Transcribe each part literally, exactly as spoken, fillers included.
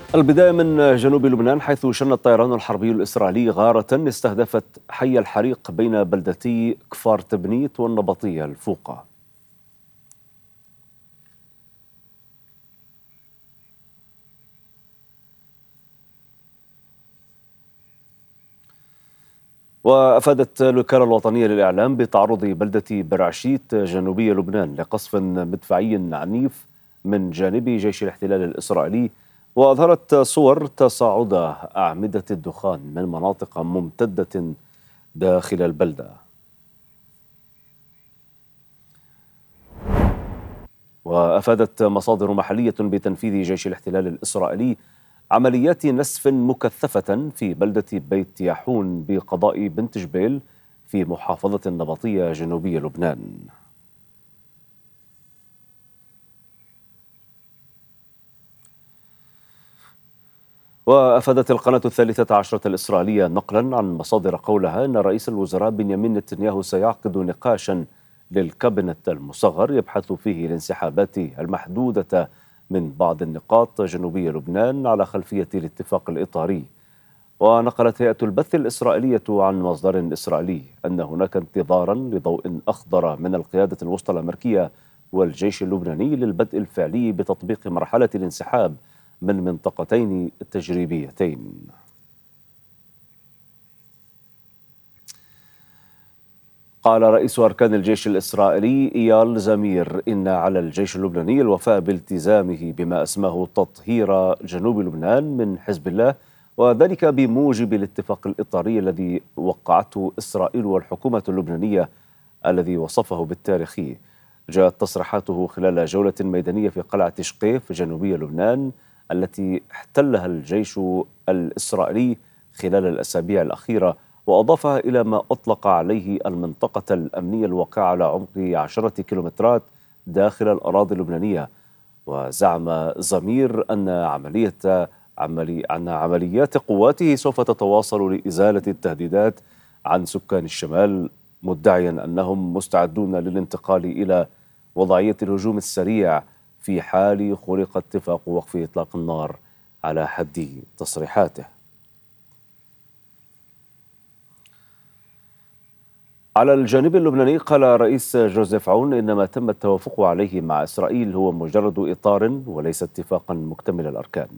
البداية من جنوب لبنان، حيث شن الطيران الحربي الإسرائيلي غارة استهدفت حي الحريق بين بلدتي كفار تبنيت والنبطية الفوقة. وأفادت الوكالة الوطنية للإعلام بتعرض بلدة برعشيت جنوبي لبنان لقصف مدفعي عنيف من جانب جيش الاحتلال الإسرائيلي، وأظهرت صور تصاعد أعمدة الدخان من مناطق ممتدة داخل البلدة. وأفادت مصادر محلية بتنفيذ جيش الاحتلال الإسرائيلي عمليات نسف مكثفة في بلدة بيت ياحون بقضاء بنت جبيل في محافظة النبطية جنوبي لبنان. وأفادت القناة الثالثة عشرة الإسرائيلية نقلا عن مصادر قولها أن رئيس الوزراء بنيامين نتنياهو سيعقد نقاشا للكابينت المصغر يبحث فيه الانسحابات المحدودة من بعض النقاط جنوبي لبنان على خلفية الاتفاق الإطاري. ونقلت هيئة البث الإسرائيلية عن مصدر إسرائيلي أن هناك انتظارا لضوء أخضر من القيادة الوسطى الأمريكية والجيش اللبناني للبدء الفعلي بتطبيق مرحلة الانسحاب من منطقتين تجريبيتين. قال رئيس أركان الجيش الإسرائيلي إيال زمير إن على الجيش اللبناني الوفاء بالتزامه بما أسماه تطهير جنوب لبنان من حزب الله، وذلك بموجب الاتفاق الإطاري الذي وقعته إسرائيل والحكومة اللبنانية الذي وصفه بالتاريخي. جاءت تصريحاته خلال جولة ميدانية في قلعة شقيف جنوبي لبنان التي احتلها الجيش الإسرائيلي خلال الأسابيع الأخيرة، وأضافها إلى ما أطلق عليه المنطقة الأمنية الواقعة على عمق عشرة كيلومترات داخل الأراضي اللبنانية. وزعم زمير أن عملية عملي أن عمليات قواته سوف تتواصل لإزالة التهديدات عن سكان الشمال، مدعيا أنهم مستعدون للانتقال إلى وضعية الهجوم السريع في حال خلق اتفاق وقف إطلاق النار على حد تصريحاته. على الجانب اللبناني قال رئيس جوزيف عون إن ما تم التوافق عليه مع إسرائيل هو مجرد إطار وليس اتفاقا مكتمل الأركان.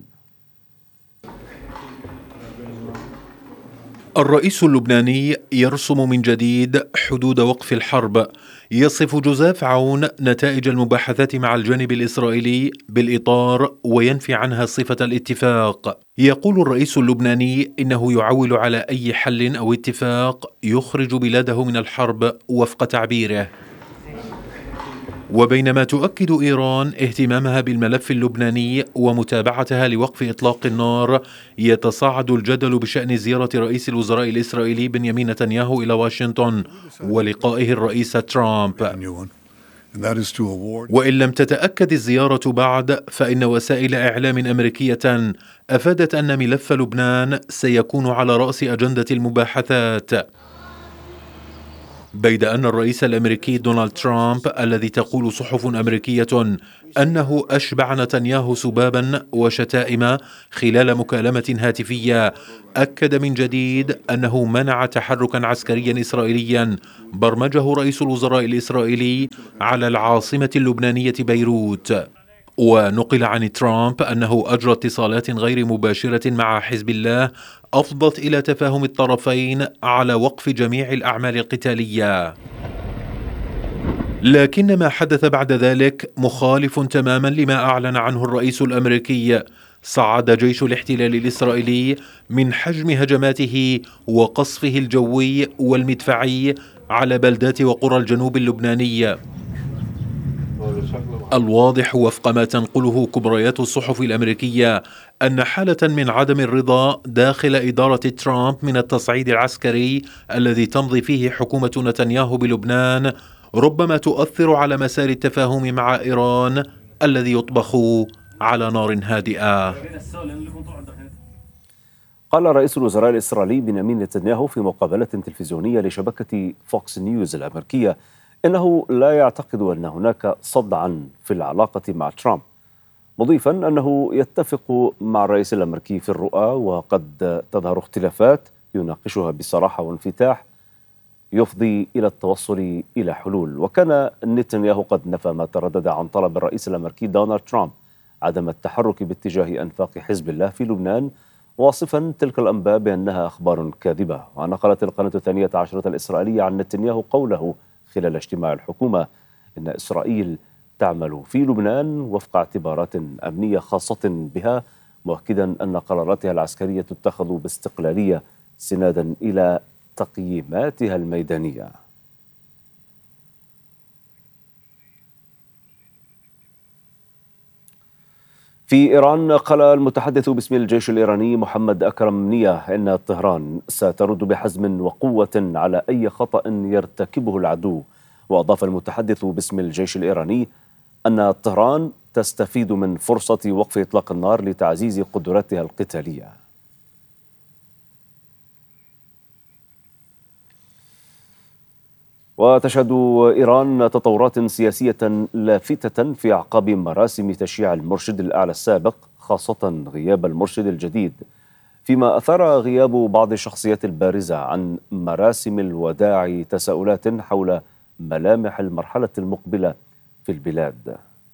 الرئيس اللبناني يرسم من جديد حدود وقف الحرب. يصف جوزيف عون نتائج المباحثات مع الجانب الإسرائيلي بالإطار وينفي عنها صفة الاتفاق. يقول الرئيس اللبناني إنه يعول على أي حل أو اتفاق يخرج بلاده من الحرب وفق تعبيره. وبينما تؤكد إيران اهتمامها بالملف اللبناني ومتابعتها لوقف إطلاق النار، يتصاعد الجدل بشأن زيارة رئيس الوزراء الإسرائيلي بنيامين نتنياهو إلى واشنطن ولقائه الرئيس ترامب. وإن لم تتأكد الزيارة بعد، فإن وسائل إعلام أمريكية أفادت أن ملف لبنان سيكون على رأس أجندة المباحثات، بيد أن الرئيس الأمريكي دونالد ترامب الذي تقول صحف أمريكية أنه أشبع نتنياهو سبابا وشتائم خلال مكالمة هاتفية، أكد من جديد أنه منع تحركا عسكريا إسرائيليا برمجه رئيس الوزراء الإسرائيلي على العاصمة اللبنانية بيروت. ونقل عن ترامب أنه أجرى اتصالات غير مباشرة مع حزب الله أفضت إلى تفاهم الطرفين على وقف جميع الأعمال القتالية. لكن ما حدث بعد ذلك مخالف تماما لما أعلن عنه الرئيس الأمريكي. صعد جيش الاحتلال الإسرائيلي من حجم هجماته وقصفه الجوي والمدفعي على بلدات وقرى الجنوب اللبناني. الواضح وفق ما تنقله كبريات الصحف الأمريكية أن حالة من عدم الرضا داخل إدارة ترامب من التصعيد العسكري الذي تمضي فيه حكومة نتنياهو بلبنان ربما تؤثر على مسار التفاهم مع إيران الذي يطبخ على نار هادئة. قال رئيس الوزراء الإسرائيلي بنيامين نتنياهو في مقابلة تلفزيونية لشبكة فوكس نيوز الأمريكية إنه لا يعتقد أن هناك صدعا في العلاقة مع ترامب، مضيفا أنه يتفق مع الرئيس الأمريكي في الرؤى، وقد تظهر اختلافات يناقشها بصراحة وانفتاح يفضي إلى التوصل إلى حلول. وكان نتنياهو قد نفى ما تردد عن طلب الرئيس الأمريكي دونالد ترامب عدم التحرك باتجاه أنفاق حزب الله في لبنان، واصفا تلك الأنباء بأنها أخبار كاذبة. ونقلت القناة الثانية عشرة الإسرائيلية عن نتنياهو قوله خلال اجتماع الحكومة إن إسرائيل تعمل في لبنان وفق اعتبارات أمنية خاصة بها، مؤكدا أن قراراتها العسكرية تتخذ باستقلالية استنادا إلى تقييماتها الميدانية. في إيران قال المتحدث باسم الجيش الإيراني محمد أكرم نية إن طهران سترد بحزم وقوة على أي خطأ يرتكبه العدو. وأضاف المتحدث باسم الجيش الإيراني أن طهران تستفيد من فرصة وقف إطلاق النار لتعزيز قدراتها القتالية. وتشهد إيران تطورات سياسية لافتة في أعقاب مراسم تشييع المرشد الأعلى السابق، خاصة غياب المرشد الجديد، فيما أثار غياب بعض الشخصيات البارزة عن مراسم الوداع تساؤلات حول ملامح المرحلة المقبلة في البلاد.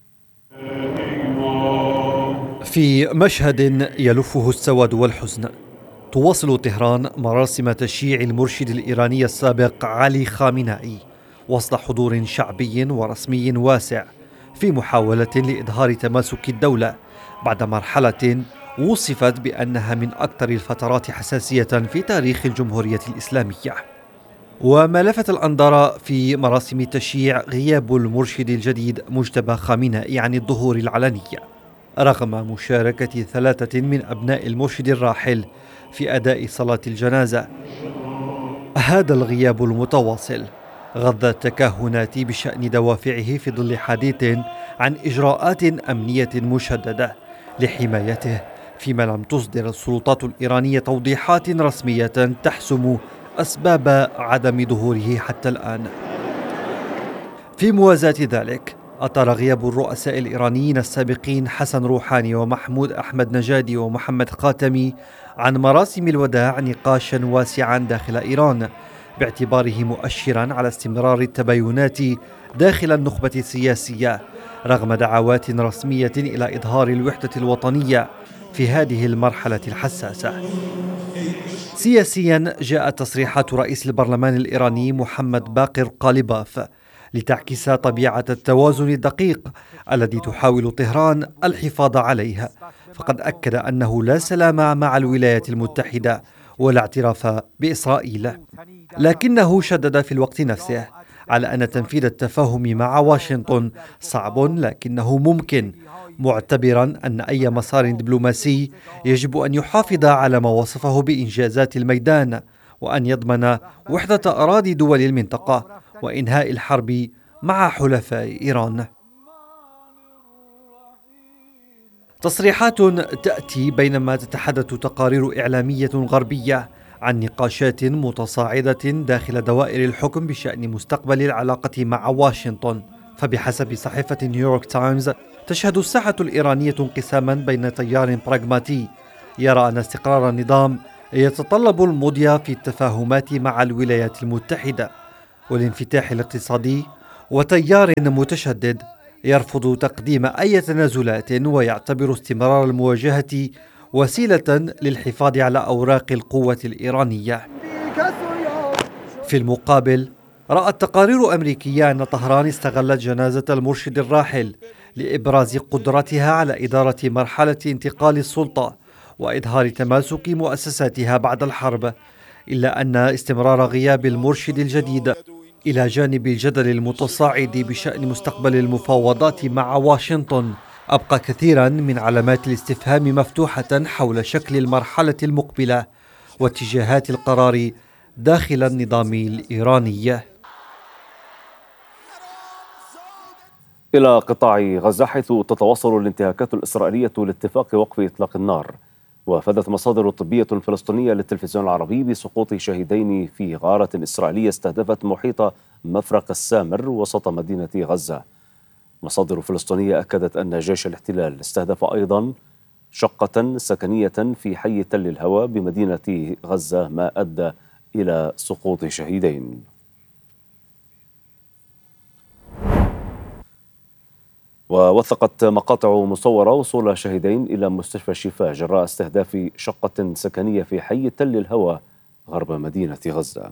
في مشهد يلفه السواد والحزن، تواصل طهران مراسم تشييع المرشد الإيراني السابق علي خامنائي وسط حضور شعبي ورسمي واسع، في محاولة لإظهار تماسك الدولة بعد مرحلة وصفت بأنها من أكثر الفترات حساسية في تاريخ الجمهورية الإسلامية. وما لفت الأنظار في مراسم التشييع غياب المرشد الجديد مجتبى خامنائي عن الظهور العلني، رغم مشاركة ثلاثة من أبناء المرشد الراحل في أداء صلاة الجنازة. هذا الغياب المتواصل غض التكهنات بشأن دوافعه في ظل حديث عن إجراءات أمنية مشددة لحمايته، فيما لم تصدر السلطات الإيرانية توضيحات رسمية تحسم أسباب عدم ظهوره حتى الآن. في موازاة ذلك، أطال غياب الرؤساء الإيرانيين السابقين حسن روحاني ومحمود أحمد نجادي ومحمد خاتمي عن مراسم الوداع نقاشا واسعا داخل إيران، باعتباره مؤشرا على استمرار التباينات داخل النخبة السياسية، رغم دعوات رسمية إلى إظهار الوحدة الوطنية في هذه المرحلة الحساسة. سياسيا، جاءت تصريحات رئيس البرلمان الإيراني محمد باقر قالباف لتعكس طبيعة التوازن الدقيق الذي تحاول طهران الحفاظ عليه، فقد أكد أنه لا سلام مع الولايات المتحدة ولا اعتراف بإسرائيل، لكنه شدد في الوقت نفسه على أن تنفيذ التفاهم مع واشنطن صعب لكنه ممكن، معتبرا أن أي مسار دبلوماسي يجب أن يحافظ على ما وصفه بإنجازات الميدان، وأن يضمن وحدة أراضي دول المنطقة وإنهاء الحرب مع حلفاء إيران. تصريحات تأتي بينما تتحدث تقارير إعلامية غربية عن نقاشات متصاعدة داخل دوائر الحكم بشأن مستقبل العلاقة مع واشنطن. فبحسب صحيفة نيويورك تايمز، تشهد الساحة الإيرانية انقساما بين تيار براغماتي يرى أن استقرار النظام يتطلب المضي في التفاهمات مع الولايات المتحدة والانفتاح الاقتصادي، وتيار متشدد يرفض تقديم أي تنازلات ويعتبر استمرار المواجهة وسيلة للحفاظ على أوراق القوة الإيرانية. في المقابل، رأت تقارير أمريكية أن طهران استغلت جنازة المرشد الراحل لإبراز قدرتها على إدارة مرحلة انتقال السلطة وإظهار تماسك مؤسساتها بعد الحرب، إلا أن استمرار غياب المرشد الجديد إلى جانب الجدل المتصاعد بشأن مستقبل المفاوضات مع واشنطن أبقى كثيرا من علامات الاستفهام مفتوحة حول شكل المرحلة المقبلة واتجاهات القرار داخل النظام الإيراني. إلى قطاع غزة، حيث تتواصل الانتهاكات الإسرائيلية لاتفاق وقف إطلاق النار. وافادت مصادر طبية فلسطينية للتلفزيون العربي بسقوط شهيدين في غارة إسرائيلية استهدفت محيط مفرق السامر وسط مدينة غزة. مصادر فلسطينية أكدت أن جيش الاحتلال استهدف أيضا شقة سكنية في حي تل الهوى بمدينة غزة، ما أدى إلى سقوط شهيدين. ووثقت مقاطع مصورة وصول شهيدين إلى مستشفى الشفاء جراء استهداف شقة سكنية في حي تل الهوى غرب مدينة غزة.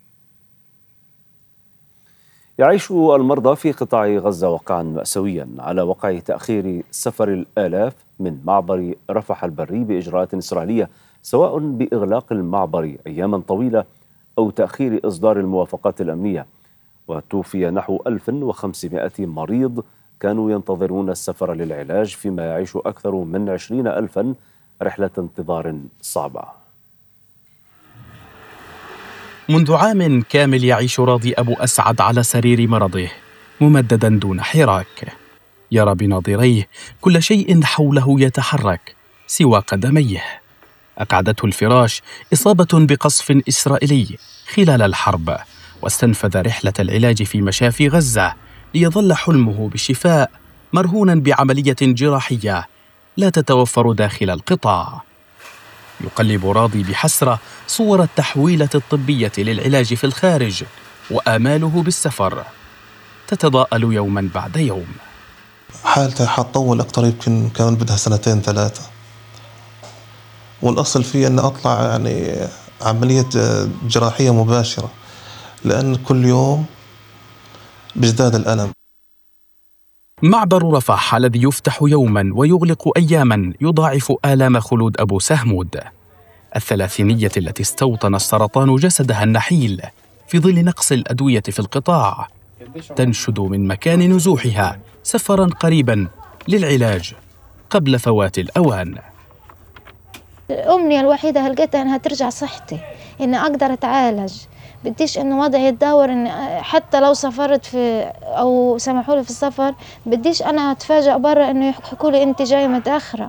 يعيش المرضى في قطاع غزة واقعا مأساويا على وقع تأخير سفر الآلاف من معبر رفح البري بإجراءات إسرائيلية، سواء بإغلاق المعبر أياما طويلة أو تأخير إصدار الموافقات الأمنية. وتوفي نحو ألف وخمسمائة مريض كانوا ينتظرون السفر للعلاج، فيما يعيش أكثر من عشرين ألفا رحلة انتظار صعبة. منذ عام كامل يعيش راضي أبو أسعد على سرير مرضه ممددا دون حراك، يرى بناظريه كل شيء حوله يتحرك سوى قدميه. أقعدته الفراش إصابة بقصف إسرائيلي خلال الحرب، واستنفذ رحلة العلاج في مشافي غزة ليظل حلمه بالشفاء مرهونا بعملية جراحية لا تتوفر داخل القطاع. يقلب راضي بحسرة صور التحويلة الطبية للعلاج في الخارج، وآماله بالسفر تتضاءل يوما بعد يوم. حالته حتطول أكتر، يمكن كمان بدها سنتين ثلاثة، والأصل فيه أن أطلع يعني عملية جراحية مباشرة، لأن كل يوم بيزداد الألم. معبر رفح الذي يفتح يوما ويغلق أياما يضاعف آلام خلود أبو سهمود، الثلاثينية التي استوطن السرطان جسدها النحيل في ظل نقص الأدوية في القطاع، تنشد من مكان نزوحها سفرا قريبا للعلاج قبل فوات الأوان. الأمنية الوحيدة هلقيتها أنها ترجع صحتي، إني أقدر أتعالج. بديش إنه وضعي يتدهور، إن حتى لو سافرت في أو سمحوا لي في السفر بديش أنا أتفاجأ برا إنه يحكوا لي أنت جاي متأخرة.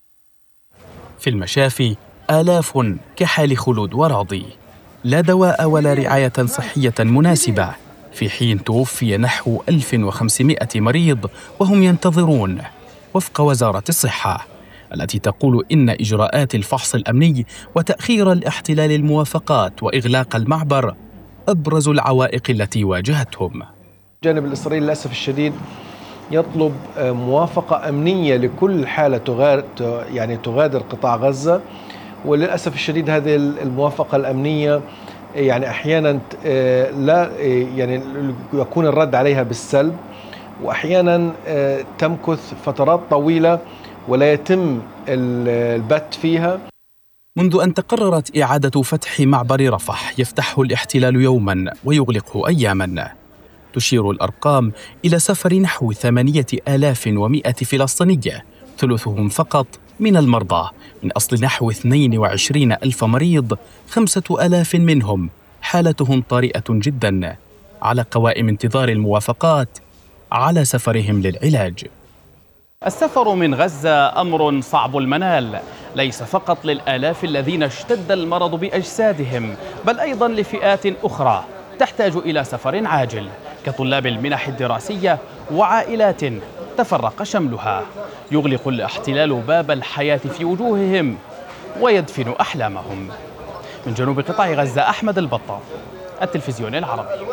في المشافي آلاف كحال خلود وراضي، لا دواء ولا رعاية صحية مناسبة، في حين توفي نحو ألف وخمسمائة مريض وهم ينتظرون، وفق وزارة الصحة التي تقول إن إجراءات الفحص الأمني وتأخير الاحتلال الموافقات وإغلاق المعبر أبرز العوائق التي واجهتهم. الجانب الإسرائيلي للأسف الشديد يطلب موافقة أمنية لكل حالة تغادر يعني تغادر قطاع غزة، وللأسف الشديد هذه الموافقة الأمنية يعني أحيانا لا يعني يكون الرد عليها بالسلب، وأحيانا تمكث فترات طويلة ولا يتم البت فيها. منذ أن تقررت إعادة فتح معبر رفح يفتحه الاحتلال يوما ويغلقه أياما، تشير الأرقام إلى سفر نحو ثمانية آلاف ومائة فلسطيني، ثلثهم فقط من المرضى، من أصل نحو اثنين وعشرين ألف مريض، خمسة آلاف منهم حالتهم طارئة جدا على قوائم انتظار الموافقات على سفرهم للعلاج. السفر من غزة أمر صعب المنال، ليس فقط للآلاف الذين اشتد المرض بأجسادهم، بل أيضا لفئات أخرى تحتاج إلى سفر عاجل، كطلاب المنح الدراسية وعائلات تفرق شملها. يغلق الاحتلال باب الحياة في وجوههم ويدفن أحلامهم. من جنوب قطاع غزة، أحمد البطة، التلفزيون العربي.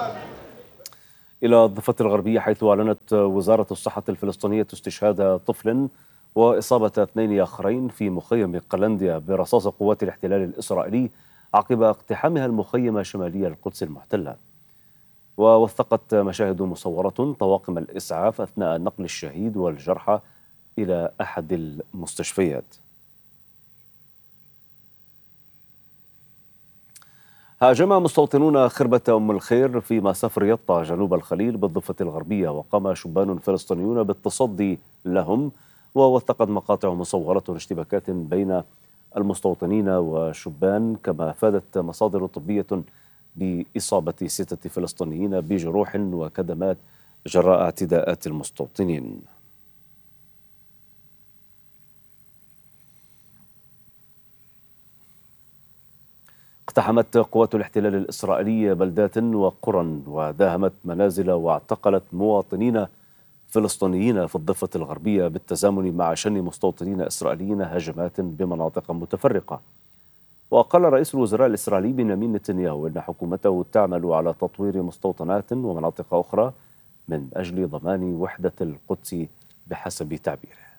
إلى الضفة الغربية، حيث أعلنت وزارة الصحة الفلسطينية استشهاد طفل وإصابة اثنين آخرين في مخيم قلنديا برصاص قوات الاحتلال الإسرائيلي عقب اقتحامها المخيم شمالي القدس المحتلة. ووثقت مشاهد مصورة طواقم الإسعاف أثناء نقل الشهيد والجرحى إلى أحد المستشفيات. هاجم مستوطنون خربة أم الخير في مسافر يطا جنوب الخليل بالضفة الغربية، وقام شبان فلسطينيون بالتصدي لهم. ووثقت مقاطع مصورة اشتباكات بين المستوطنين وشبان، كما أفادت مصادر طبية بإصابة ستة فلسطينيين بجروح وكدمات جراء اعتداءات المستوطنين. اقتحمت قوات الاحتلال الإسرائيلي بلدات وقرى وداهمت منازل واعتقلت مواطنين فلسطينيين في الضفة الغربية بالتزامن مع شن مستوطنين إسرائيليين هجمات بمناطق متفرقة. وقال رئيس الوزراء الإسرائيلي بنيامين نتنياهو إن حكومته تعمل على تطوير مستوطنات ومناطق أخرى من أجل ضمان وحدة القدس بحسب تعبيره.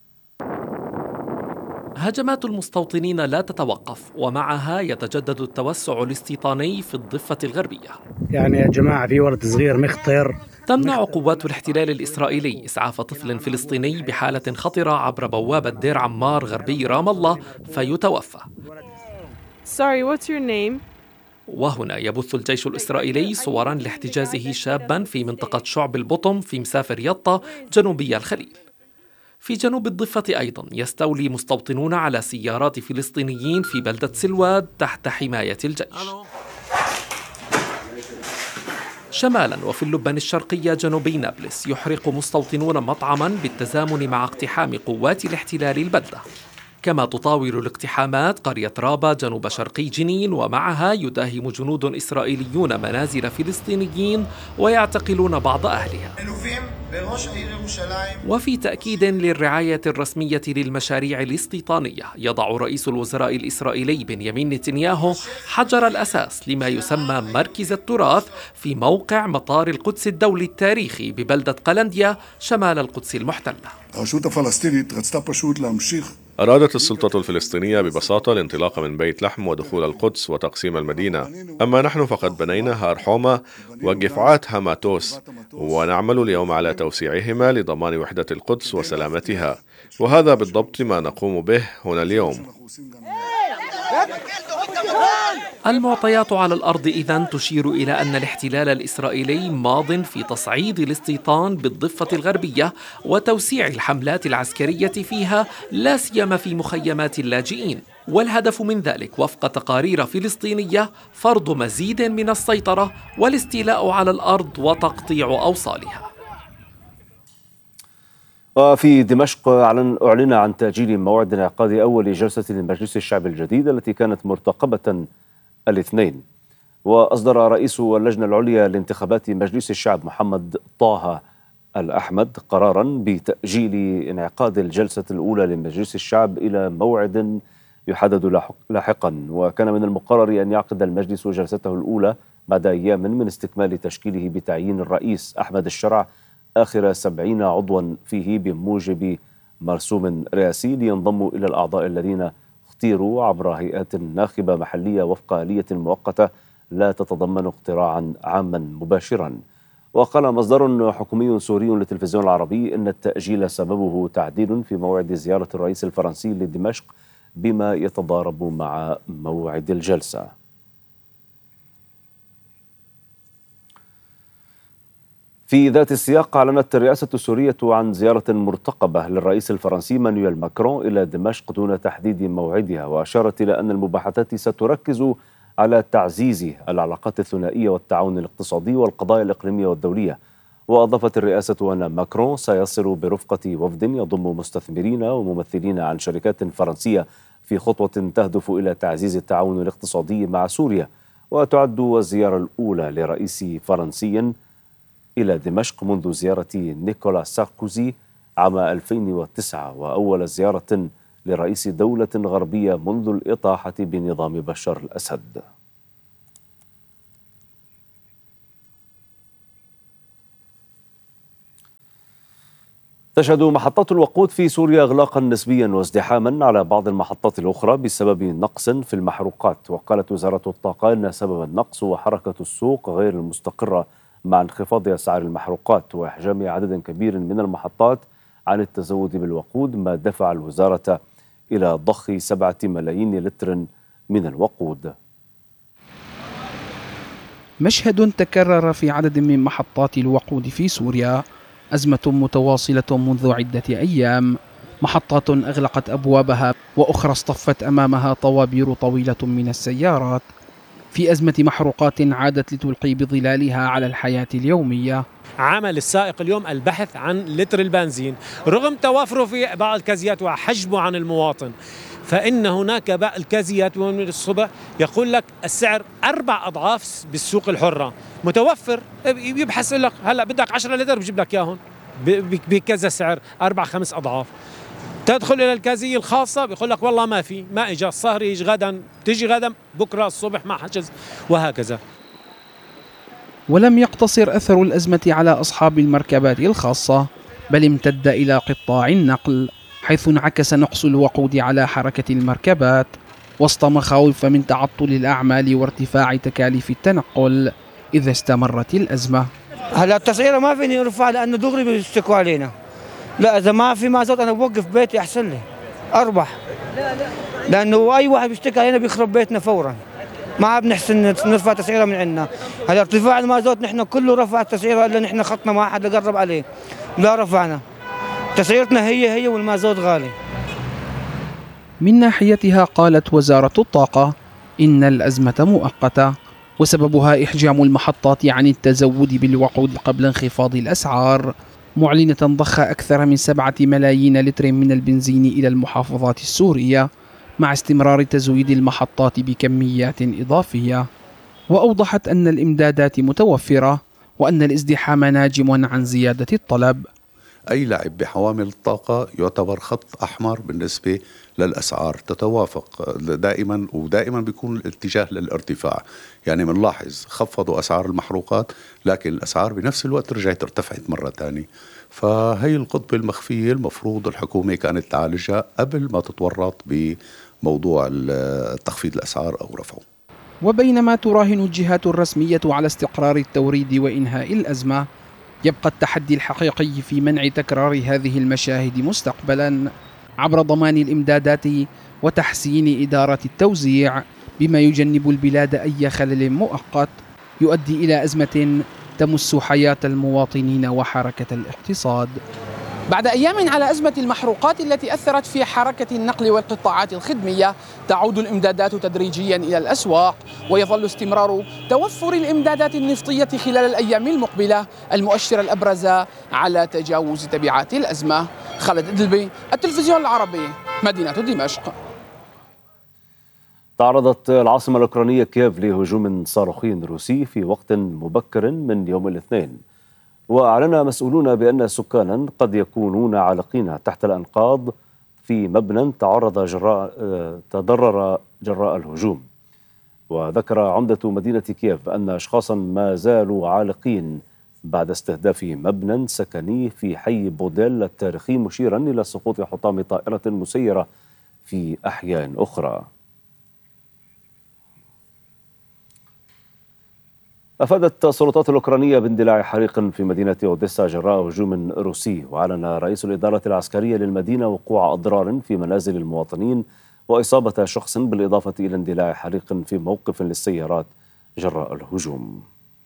هجمات المستوطنين لا تتوقف، ومعها يتجدد التوسع الاستيطاني في الضفة الغربية. يعني يا جماعة في ولد صغير مختر. تمنع قوات الاحتلال الإسرائيلي إسعاف طفل فلسطيني بحالة خطرة عبر بوابة دير عمار غربي رام الله فيتوفى. Sorry, what's your name? وهنا يبث الجيش الإسرائيلي صورا لاحتجازه شابا في منطقة شعب البطم في مسافر يطا جنوبي الخليل. في جنوب الضفة أيضا يستولي مستوطنون على سيارات فلسطينيين في بلدة سلواد تحت حماية الجيش. شمالا وفي اللبنان الشرقية جنوبي نابلس يحرق مستوطنون مطعما بالتزامن مع اقتحام قوات الاحتلال البلدة. كما تطاول الاقتحامات قرية رابا جنوب شرقي جنين، ومعها يداهم جنود إسرائيليون منازل فلسطينيين ويعتقلون بعض أهلها. وفي تأكيد للرعاية الرسمية للمشاريع الاستيطانية، يضع رئيس الوزراء الإسرائيلي بنيامين نتنياهو حجر الأساس لما يسمى مركز التراث في موقع مطار القدس الدولي التاريخي ببلدة قلنديا شمال القدس المحتلة. הרשות הפלסטינית רצתה פשוט להמשיך. أرادت السلطة الفلسطينية ببساطة الانطلاق من بيت لحم ودخول القدس وتقسيم المدينة، أما نحن فقد بنينا هار حومة وجفعات هاماتوس، ونعمل اليوم على توسيعهما لضمان وحدة القدس وسلامتها، وهذا بالضبط ما نقوم به هنا اليوم. المعطيات على الأرض إذن تشير إلى أن الاحتلال الإسرائيلي ماض في تصعيد الاستيطان بالضفة الغربية وتوسيع الحملات العسكرية فيها، لا سيما في مخيمات اللاجئين، والهدف من ذلك وفق تقارير فلسطينية فرض مزيد من السيطرة والاستيلاء على الأرض وتقطيع أوصالها. وفي دمشق أعلن أعلن عن تأجيل موعد انعقاد أول جلسة لمجلس الشعب الجديد التي كانت مرتقبة الاثنين. وأصدر رئيس اللجنة العليا لانتخابات مجلس الشعب محمد طه الأحمد قرارا بتأجيل انعقاد الجلسة الأولى لمجلس الشعب إلى موعد يحدد لاحقا. وكان من المقرر أن يعقد المجلس جلسته الأولى بعد أيام من استكمال تشكيله بتعيين الرئيس أحمد الشرع آخر سبعين عضوا فيه بموجب مرسوم رئاسي لينضموا إلى الأعضاء الذين اختيروا عبر هيئات ناخبة محلية وفق آلية مؤقتة لا تتضمن اقتراعا عاما مباشرا. وقال مصدر حكومي سوري للتلفزيون العربي إن التأجيل سببه تعديل في موعد زيارة الرئيس الفرنسي لدمشق بما يتضارب مع موعد الجلسة. في ذات السياق أعلنت الرئاسة السورية عن زيارة مرتقبة للرئيس الفرنسي مانويل ماكرون إلى دمشق دون تحديد موعدها، وأشارت إلى أن المباحثات ستركز على تعزيز العلاقات الثنائية والتعاون الاقتصادي والقضايا الإقليمية والدولية. وأضافت الرئاسة أن ماكرون سيصل برفقة وفد يضم مستثمرين وممثلين عن شركات فرنسية في خطوة تهدف إلى تعزيز التعاون الاقتصادي مع سوريا. وتعد الزيارة الأولى لرئيس فرنسي إلى دمشق منذ زيارة نيكولا ساركوزي عام ألفين وتسعة، وأول زيارة لرئيس دولة غربية منذ الإطاحة بنظام بشار الأسد. تشهد محطات الوقود في سوريا إغلاقا نسبيا وازدحاما على بعض المحطات الأخرى بسبب نقص في المحروقات. وقالت وزارة الطاقة أن سبب النقص هو حركة السوق غير المستقرة مع انخفاض أسعار المحروقات وإحجام عدد كبير من المحطات عن التزود بالوقود، ما دفع الوزارة إلى ضخ سبعة ملايين لتر من الوقود. مشهد تكرر في عدد من محطات الوقود في سوريا، أزمة متواصلة منذ عدة أيام، محطات أغلقت أبوابها وأخرى اصطفت أمامها طوابير طويلة من السيارات، في أزمة محروقات عادت لتلقي بظلالها على الحياة اليومية. عمل السائق اليوم البحث عن لتر البنزين رغم توافره في بعض الكازيات وحجبه عن المواطن، فإن هناك بعض الكازيات من الصبح يقول لك السعر أربع أضعاف بالسوق الحرة، متوفر يبحث لك هلا بدك عشرة لتر بجيب لك ياهن، بكذا سعر أربع خمس أضعاف. تدخل إلى الكازية الخاصة بيقول لك والله ما في، ما إجا الصهر، يجي غدا، تيجي غدا بكرة الصبح ما حجز، وهكذا. ولم يقتصر أثر الأزمة على أصحاب المركبات الخاصة، بل امتد إلى قطاع النقل، حيث انعكس نقص الوقود على حركة المركبات وسط مخاوف من تعطل الأعمال وارتفاع تكاليف التنقل إذا استمرت الأزمة. هلا التسعيرة ما فيني أرفع لأنه دغري بيشتكوا علينا. لا إذا ما في مازوت أنا بوقف بيتي أحسن لي أربح، لأنه أي واحد بيشتكي علينا بيخرب بيتنا فورا. ما عاد بنحسن نرفع تسعيرة من عندنا. هلا ارتفاع المازوت نحن كله رفع التسعيرة إلا نحن خطنا ما حد قرب عليه، لا رفعنا. تسعيرتنا هي هي والمازوت غالي. من ناحيتها قالت وزارة الطاقة إن الأزمة مؤقتة وسببها إحجام المحطات عن التزود بالوقود قبل انخفاض الأسعار، معلنة ضخ أكثر من سبعة ملايين لتر من البنزين إلى المحافظات السورية مع استمرار تزويد المحطات بكميات إضافية. وأوضحت أن الإمدادات متوفرة وأن الازدحام ناجم عن زيادة الطلب. أي لعب بحوامل الطاقة يعتبر خط أحمر بالنسبة للأسعار، تتوافق دائما ودائما بيكون الاتجاه للارتفاع. يعني بنلاحظ خفضوا أسعار المحروقات لكن الأسعار بنفس الوقت رجعت ارتفعت مرة تانية. فهي القطبة المخفية المفروض الحكومة كانت تعالجها قبل ما تتورط بموضوع تخفيض الأسعار أو رفعه. وبينما تراهن الجهات الرسمية على استقرار التوريد وإنهاء الأزمة، يبقى التحدي الحقيقي في منع تكرار هذه المشاهد مستقبلا عبر ضمان الإمدادات وتحسين إدارة التوزيع، بما يجنب البلاد أي خلل مؤقت يؤدي إلى أزمة تمس حياة المواطنين وحركة الاقتصاد. بعد أيام على أزمة المحروقات التي أثرت في حركة النقل والقطاعات الخدمية، تعود الإمدادات تدريجيا إلى الأسواق، ويظل استمرار توفر الإمدادات النفطية خلال الأيام المقبلة المؤشر الأبرز على تجاوز تبعات الأزمة. خالد إدلبي، التلفزيون العربي، مدينة دمشق. تعرضت العاصمة الأوكرانية كييف لهجوم صاروخي روسي في وقت مبكر من يوم الاثنين، وأعلن مسؤولون بأن سكانا قد يكونون عالقين تحت الأنقاض في مبنى تعرض جراء تضرر جراء الهجوم. وذكر عمدة مدينة كييف أن أشخاصا ما زالوا عالقين بعد استهداف مبنى سكني في حي بوديل التاريخي، مشيرا إلى سقوط حطام طائرة مسيرة في أحياء أخرى. أفادت السلطات الأوكرانية باندلاع حريق في مدينة أوديسا جراء هجوم روسي، وأعلن رئيس الإدارة العسكرية للمدينة وقوع أضرار في منازل المواطنين وإصابة شخص، بالإضافة إلى اندلاع حريق في موقف للسيارات جراء الهجوم.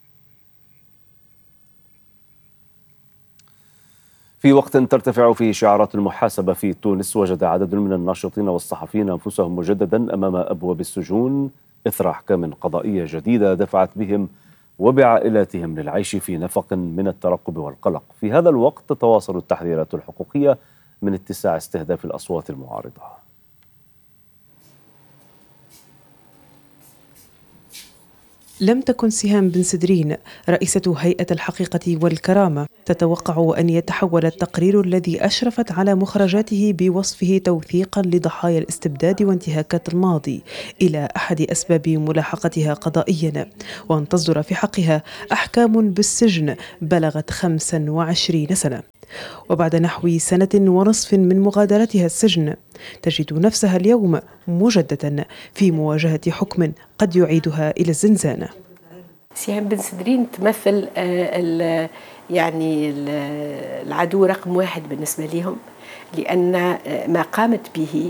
في وقت ترتفع فيه شعارات المحاسبة في تونس، وجد عدد من الناشطين والصحفيين أنفسهم مجددا أمام أبواب السجون إثر أحكام قضائية جديدة دفعت بهم وبعائلاتهم للعيش في نفق من الترقب والقلق. في هذا الوقت تتواصل التحذيرات الحقوقية من اتساع استهداف الأصوات المعارضة. لم تكن سهام بن سدرين رئيسة هيئة الحقيقة والكرامة تتوقع أن يتحول التقرير الذي أشرفت على مخرجاته بوصفه توثيقا لضحايا الاستبداد وانتهاكات الماضي إلى أحد أسباب ملاحقتها قضائيا، وأن تصدر في حقها أحكام بالسجن بلغت خمسا وعشرين سنة. وبعد نحو سنة ونصف من مغادرتها السجن تجد نفسها اليوم مجددا في مواجهة حكم قد يعيدها إلى الزنزانة. سهام بن سدرين تمثل ال يعني العدو رقم واحد بالنسبة لهم، لأن ما قامت به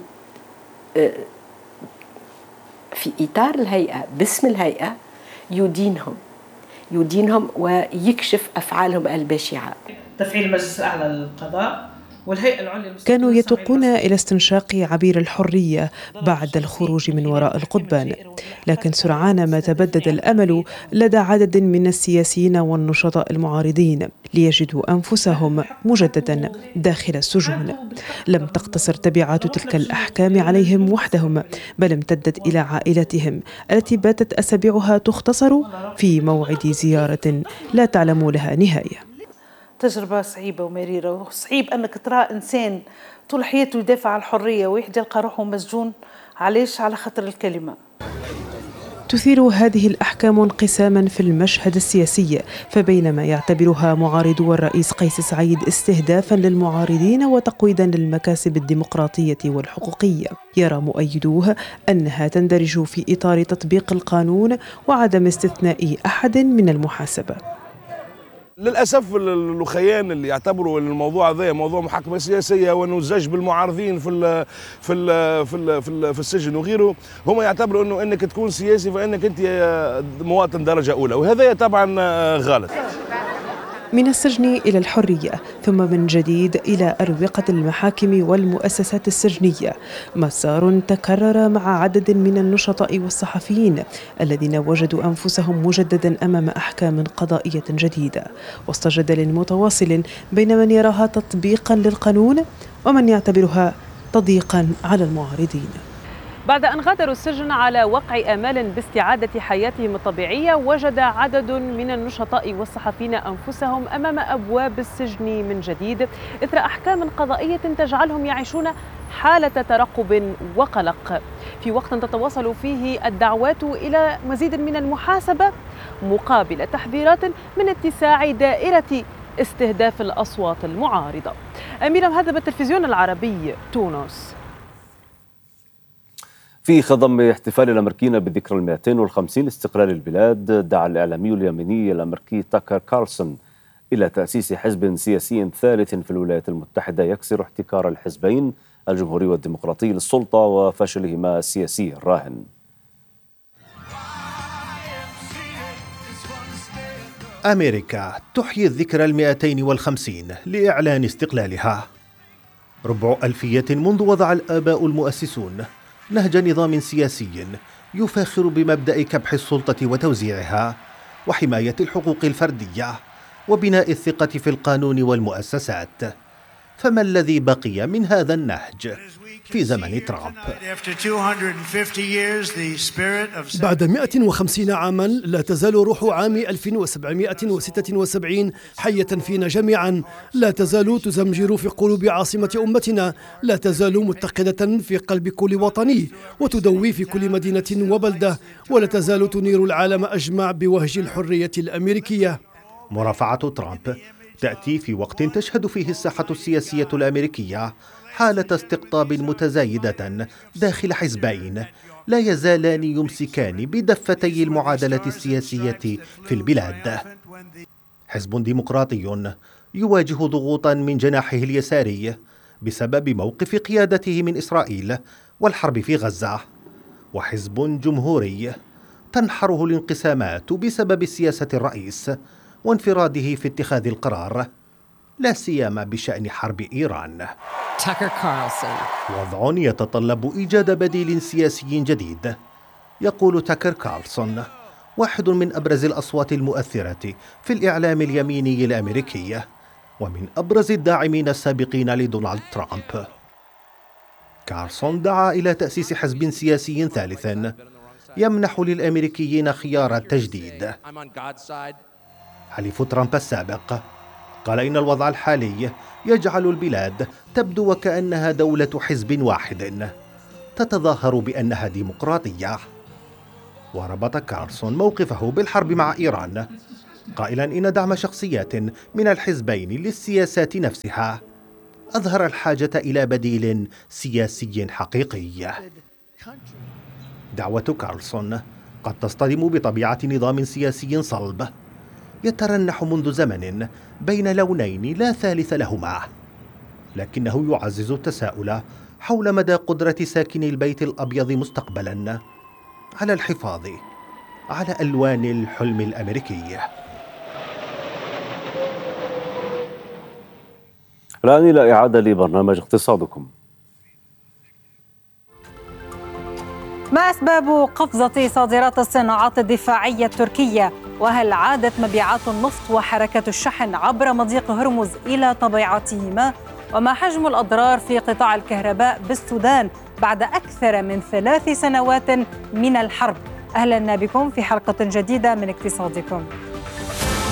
في إطار الهيئة باسم الهيئة يدينهم يدينهم ويكشف أفعالهم البشعة. تفعيل المجلس الأعلى للقضاء والهيئة العليا كانوا يتوقون إلى استنشاق عبير الحرية بعد الخروج من وراء القضبان، لكن سرعان ما تبدد الأمل لدى عدد من السياسيين والنشطاء المعارضين ليجدوا أنفسهم مجددا داخل السجون. لم تقتصر تبعات تلك الأحكام عليهم وحدهم، بل امتدت إلى عائلتهم التي باتت أسابيعها تختصر في موعد زيارة لا تعلم لها نهاية. تجربة صعيبة ومريرة، وصعيب أنك ترى إنسان طول حياته يدافع عن الحرية ويحد يلقى روحه مسجون. علاش؟ على خاطر الكلمة. تثير هذه الأحكام انقساما في المشهد السياسي، فبينما يعتبرها معارضو الرئيس قيس سعيد استهدافا للمعارضين وتقويضا للمكاسب الديمقراطية والحقوقية، يرى مؤيدوه أنها تندرج في إطار تطبيق القانون وعدم استثناء أحد من المحاسبة. للاسف الاخيان اللي يعتبروا ان الموضوع هذا موضوع محاكمه سياسيه وانه زج بالمعارضين في ال في ال في ال في, ال في السجن وغيره، هم يعتبروا انه انك تكون سياسي فانك انت مواطن درجه اولى، وهذا طبعا غلط. من السجن إلى الحرية، ثم من جديد إلى أروقة المحاكم والمؤسسات السجنية، مسار تكرر مع عدد من النشطاء والصحفيين الذين وجدوا أنفسهم مجددا أمام أحكام قضائية جديدة، وسط جدل متواصل بين من يراها تطبيقا للقانون ومن يعتبرها تضييقا على المعارضين. بعد أن غادروا السجن على وقع آمال باستعادة حياتهم الطبيعية، وجد عدد من النشطاء والصحفيين أنفسهم أمام أبواب السجن من جديد إثر أحكام قضائية تجعلهم يعيشون حالة ترقب وقلق، في وقت تتواصل فيه الدعوات إلى مزيد من المحاسبة مقابل تحذيرات من اتساع دائرة استهداف الأصوات المعارضة. أميرة مهذب، التلفزيون العربي، تونس. في خضم احتفال الأمريكيين بذكرى المئتين والخمسين استقلال البلاد، دعا الإعلامي اليميني الأمريكي تاكر كارلسون إلى تأسيس حزب سياسي ثالث في الولايات المتحدة يكسر احتكار الحزبين الجمهوري والديمقراطي للسلطة وفشلهما السياسي الراهن. أمريكا تحيي الذكرى المئتين والخمسين لإعلان استقلالها. ربع ألفية منذ وضع الآباء المؤسسون نهج نظام سياسي يفاخر بمبدأ كبح السلطة وتوزيعها وحماية الحقوق الفردية وبناء الثقة في القانون والمؤسسات. فما الذي بقي من هذا النهج في زمن ترامب؟ بعد مئة وخمسين عاما لا تزال روح عام ألف وسبعمئة وستة وسبعين حية فينا جميعا، لا تزال تزمجر في قلوب عاصمة أمتنا، لا تزال متقدة في قلب كل وطني وتدوي في كل مدينة وبلدة، ولا تزال تنير العالم أجمع بوهج الحرية الأمريكية. مرافعة ترامب تأتي في وقت تشهد فيه الساحة السياسية الأمريكية حالة استقطاب متزايدة داخل حزبين لا يزالان يمسكان بدفتي المعادلة السياسية في البلاد. حزب ديمقراطي يواجه ضغوطا من جناحه اليساري بسبب موقف قيادته من إسرائيل والحرب في غزة، وحزب جمهوري تنحره الانقسامات بسبب سياسة الرئيس وانفراده في اتخاذ القرار، لا سيما بشأن حرب إيران. تاكر كارلسون. وضع يتطلب إيجاد بديل سياسي جديد. يقول تاكر كارلسون، واحد من أبرز الأصوات المؤثرة في الإعلام اليميني الأمريكي ومن أبرز الداعمين السابقين لدونالد ترامب. كارلسون دعا إلى تأسيس حزب سياسي ثالث يمنح للأمريكيين خيار التجديد. حليف ترامب السابق قال إن الوضع الحالي يجعل البلاد تبدو وكأنها دولة حزب واحد تتظاهر بأنها ديمقراطية. وربط كارلسون موقفه بالحرب مع إيران قائلا إن دعم شخصيات من الحزبين للسياسات نفسها أظهر الحاجة إلى بديل سياسي حقيقي. دعوة كارلسون قد تصطدم بطبيعة نظام سياسي صلب يترنح منذ زمن بين لونين لا ثالث لهما، لكنه يعزز التساؤل حول مدى قدرة ساكني البيت الأبيض مستقبلا على الحفاظ على ألوان الحلم الأمريكي. الآن إلى إعادة لبرنامج اقتصادكم. ما أسباب قفزة صادرات الصناعات الدفاعية التركية؟ وهل عادت مبيعات النفط وحركة الشحن عبر مضيق هرمز إلى طبيعتهما؟ وما حجم الأضرار في قطاع الكهرباء بالسودان بعد أكثر من ثلاث سنوات من الحرب؟ أهلا بكم في حلقة جديدة من اقتصادكم.